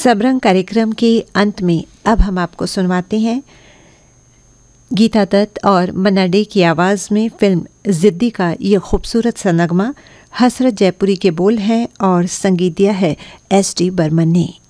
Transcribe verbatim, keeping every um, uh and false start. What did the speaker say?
सबरंग कार्यक्रम के अंत में अब हम आपको सुनवाते हैं गीता दत्त और मन्ना डे की आवाज़ में फिल्म ज़िद्दी का ये खूबसूरत सा नगमा। हसरत जयपुरी के बोल हैं और संगीत दिया है एस डी बर्मन ने।